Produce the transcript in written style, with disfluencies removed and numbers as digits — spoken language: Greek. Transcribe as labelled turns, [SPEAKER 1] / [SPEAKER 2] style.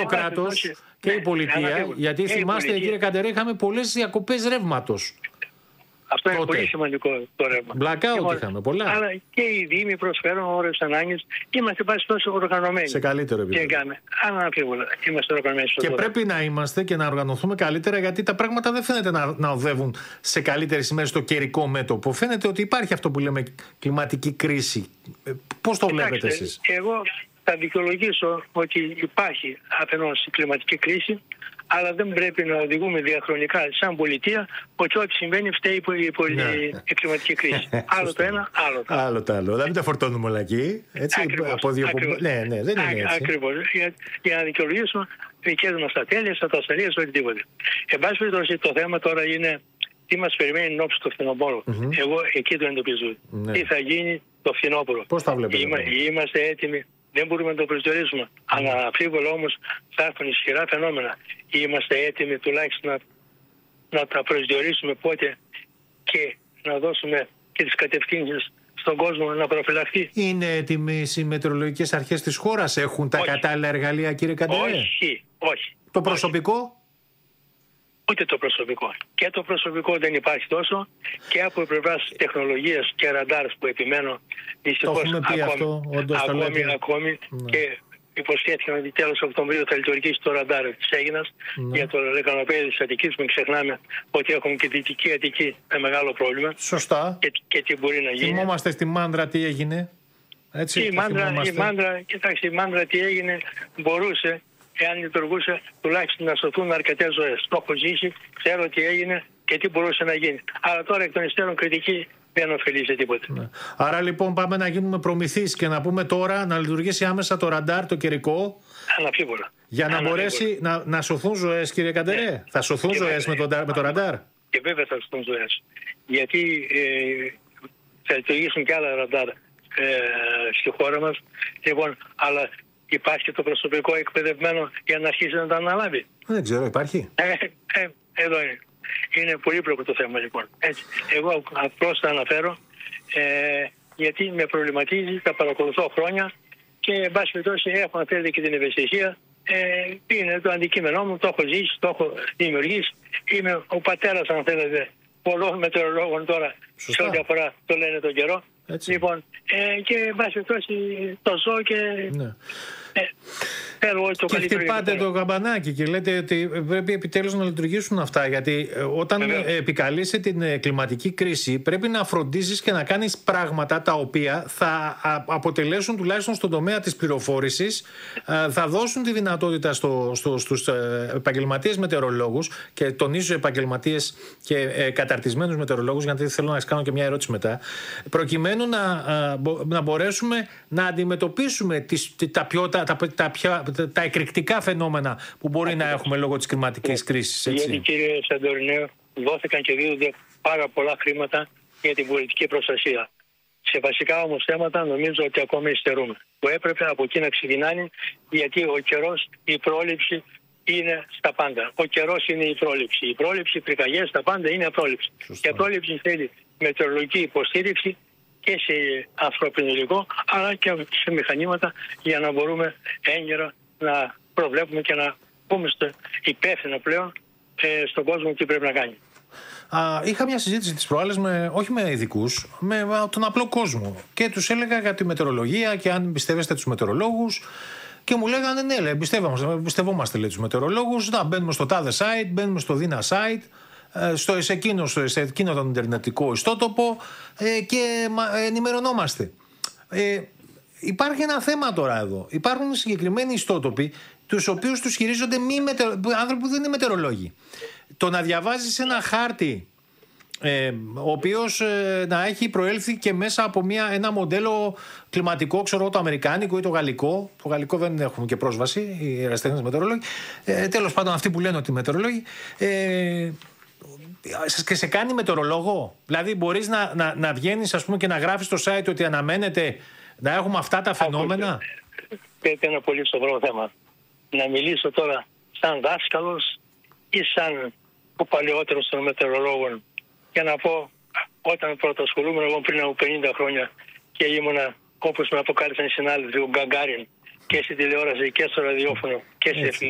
[SPEAKER 1] το κράτος και η πολιτεία, γιατί θυμάστε, κύριε Καντερέ, είχαμε πολλές διακοπές ρεύματος.
[SPEAKER 2] Αυτό είναι πολύ σημαντικό το ρεύμα.
[SPEAKER 1] Blackout είχαμε πολλά.
[SPEAKER 2] Αλλά και οι Δήμοι προσφέρουν ώρες ανάγκες. Είμαστε πάση τόσο οργανωμένοι.
[SPEAKER 1] Σε καλύτερο επίπεδο.
[SPEAKER 2] Αναμφίβολα. Είμαστε οργανωμένοι.
[SPEAKER 1] Και πρέπει να είμαστε και να οργανωθούμε καλύτερα, γιατί τα πράγματα δεν φαίνεται να οδεύουν σε καλύτερες ημέρες στο καιρικό μέτωπο. Φαίνεται ότι υπάρχει αυτό που λέμε κλιματική κρίση. Πώς το βλέπετε εσείς?
[SPEAKER 2] Εγώ θα δικαιολογήσω ότι υπάρχει αφενός η κλιματική κρίση, αλλά δεν πρέπει να οδηγούμε διαχρονικά σαν πολιτεία ότι ό,τι συμβαίνει φταίει η κλιματική κρίση. Άλλο το ένα, άλλο το άλλο.
[SPEAKER 1] Να μην τα φορτώνουμε όλα εκεί. Ναι, δεν είναι έτσι.
[SPEAKER 2] Ακριβώς. Για να δικαιολογήσουμε δικές μας ατέλειες, ατασταλίες, οτιδήποτε. Εν πάση περιπτώσει, το θέμα τώρα είναι τι μας περιμένει εν ώψη του φθινοπόρου. Εγώ εκεί το εντοπίζω. Τι θα γίνει το φθινόπωρο.
[SPEAKER 1] Πώς τα βλέπετε?
[SPEAKER 2] Είμαστε έτοιμοι. Δεν μπορούμε να το προσδιορίσουμε. Αναμφίβολα όμως θα έρθουν ισχυρά φαινόμενα. Είμαστε έτοιμοι τουλάχιστον να τα προσδιορίσουμε πότε και να δώσουμε και τις κατευθύνσεις στον κόσμο να προφυλαχθεί.
[SPEAKER 1] Είναι έτοιμες οι μετεωρολογικές αρχές της χώρας? Έχουν τα κατάλληλα εργαλεία, κύριε Καντερέ?
[SPEAKER 2] Όχι.
[SPEAKER 1] Το προσωπικό?
[SPEAKER 2] Ούτε το προσωπικό. Και το προσωπικό δεν υπάρχει τόσο, και από πλευράς τεχνολογίας και ραντάρς που επιμένω, δυστυχώς ακόμη και υποσχέθηκαν ότι τέλος Οκτωβρίου θα λειτουργήσει το ραντάρ της Αίγινας για το λεκανοπέδιο της Αττικής. Μην ξεχνάμε ότι έχουμε και Δυτική Αττική με μεγάλο πρόβλημα.
[SPEAKER 1] Σωστά.
[SPEAKER 2] Και τι μπορεί να γίνει.
[SPEAKER 1] Θυμόμαστε στη Μάνδρα τι έγινε. Έτσι,
[SPEAKER 2] η Μάνδρα τι έγινε, μπορούσε, εάν λειτουργούσε, τουλάχιστον να σωθούν αρκετές ζωές. Το έχω ζήσει, ξέρω τι έγινε και τι μπορούσε να γίνει. Αλλά τώρα εκ των υστέρων κριτική δεν ωφελεί σε τίποτα.
[SPEAKER 1] Ναι. Άρα λοιπόν πάμε να γίνουμε προμηθείς και να πούμε τώρα να λειτουργήσει άμεσα το ραντάρ, το καιρικό.
[SPEAKER 2] Αναμφίβολα.
[SPEAKER 1] Για να μπορέσει να σωθούν ζωές, κύριε Καντερέ. Ναι. Θα σωθούν ζωές με το ραντάρ.
[SPEAKER 2] Και βέβαια θα σωθούν ζωές. Γιατί θα λειτουργήσουν και άλλα ραντάρ στη χώρα μας. Λοιπόν, αλλά υπάρχει και το προσωπικό εκπαιδευμένο για να αρχίσει να τα αναλάβει?
[SPEAKER 1] Δεν ξέρω, υπάρχει.
[SPEAKER 2] Εδώ είναι. Είναι πολύπλοκο το θέμα, λοιπόν. Έτσι. Εγώ απλώς θα αναφέρω γιατί με προβληματίζει, τα παρακολουθώ χρόνια και εν πάση περιπτώσει έχω, αν θέλετε, και την ευαισθησία. Είναι το αντικείμενό μου, το έχω ζήσει, το έχω δημιουργήσει. Είμαι ο πατέρας, αν θέλετε, πολλών μετεωρολόγων τώρα.
[SPEAKER 1] Σωστά.
[SPEAKER 2] Σε ό,τι αφορά το λένε τον καιρό.
[SPEAKER 1] Έτσι.
[SPEAKER 2] Λοιπόν, και εν πάση περιπτώσει το ζω και... Ναι.
[SPEAKER 1] Και χτυπάτε το καμπανάκι και λέτε ότι πρέπει επιτέλους να λειτουργήσουν αυτά, γιατί όταν επικαλείσαι την κλιματική κρίση πρέπει να φροντίζεις και να κάνεις πράγματα τα οποία θα αποτελέσουν, τουλάχιστον στον τομέα της πληροφόρησης, θα δώσουν τη δυνατότητα στους επαγγελματίες μετεωρολόγους, και τονίζω επαγγελματίες και καταρτισμένους μετεωρολόγους, γιατί θέλω να σας κάνω και μια ερώτηση μετά, προκειμένου να μπορέσουμε να αντιμετωπίσουμε τα εκρηκτικά φαινόμενα που μπορεί να έχουμε λόγω της κλιματικής κρίσης.
[SPEAKER 2] Γιατί, κύριε Σαντορινέο, δόθηκαν και δίδονται πάρα πολλά χρήματα για την πολιτική προστασία. Σε βασικά όμως θέματα νομίζω ότι ακόμα υστερούμε. Που έπρεπε από εκεί να ξεκινάνε, γιατί ο καιρός, η πρόληψη είναι στα πάντα. Ο καιρός είναι η πρόληψη. Η πρόληψη, οι πυρκαγιές, τα πάντα είναι πρόληψη.
[SPEAKER 1] Σωστά.
[SPEAKER 2] Και πρόληψη θέλει μετεωρολογική υποστήριξη και σε ανθρώπινο υλικό, αλλά και σε μηχανήματα, για να μπορούμε έγκαιρα να προβλέπουμε και να πούμε υπεύθυνα πλέον στον κόσμο τι πρέπει να κάνει.
[SPEAKER 1] Είχα μια συζήτηση τις προάλλες, όχι με ειδικούς, με τον απλό κόσμο, και τους έλεγα για τη μετεωρολογία και αν εμπιστεύεστε τους μετεωρολόγους, και μου λέγανε ναι, εμπιστευόμαστε, λέει, τους μετεωρολόγους. Να, μπαίνουμε στο τάδε site, μπαίνουμε στο δίνα site, σε εκείνο τον ιντερνετικό ιστότοπο, και ενημερωνόμαστε. Υπάρχει ένα θέμα τώρα εδώ. Υπάρχουν συγκεκριμένοι ιστότοποι, τους οποίους τους χειρίζονται άνθρωποι που δεν είναι μετεωρολόγοι. Το να διαβάζεις ένα χάρτη, ο οποίος να έχει προέλθει και μέσα από ένα μοντέλο κλιματικό, ξέρω, το αμερικάνικο ή το γαλλικό. Το γαλλικό δεν έχουμε και πρόσβαση, οι ερασιτέχνες μετεωρολόγοι. Τέλος πάντων, αυτοί που λένε ότι μετεωρολόγοι. Και σε κάνει μετεωρολόγο. Δηλαδή μπορείς να βγαίνεις, ας πούμε, και να γράφεις στο site ότι αναμένεται να έχουμε αυτά τα φαινόμενα.
[SPEAKER 2] Είναι ένα πολύ σοβαρό θέμα. Να μιλήσω τώρα σαν δάσκαλος ή σαν ο παλαιότερος των μετεωρολόγων, για να πω, όταν πρώτα ασχολούμαι εγώ πριν από 50 χρόνια και ήμουνα, όπως με αποκάλυψαν οι συνάδελφοι, ο Γκαγκάριν, και στη τηλεόραση και στο ραδιόφωνο και σε